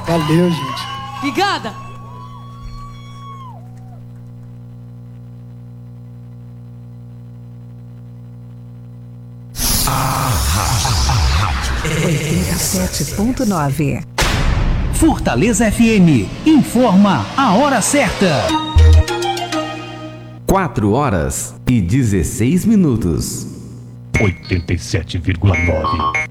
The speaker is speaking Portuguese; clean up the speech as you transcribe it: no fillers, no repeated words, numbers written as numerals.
Valeu, gente. Obrigada. Rádio 87.9. Fortaleza FM informa a hora certa. 4 horas e 16 minutos. 87,9.